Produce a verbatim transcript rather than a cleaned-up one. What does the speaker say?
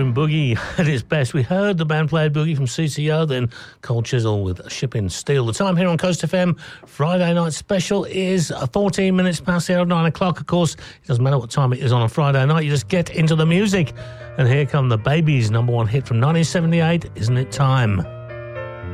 Playing boogie at its best. We heard the band played boogie from C C O, then Cold Chisel with Shipping Steel. The time here on Coast F M, Friday night special, is fourteen minutes past the hour of nine o'clock. Of course, it doesn't matter what time it is on a Friday night, you just get into the music. And here come the Babies' number one hit from nineteen seventy-eight, Isn't It Time?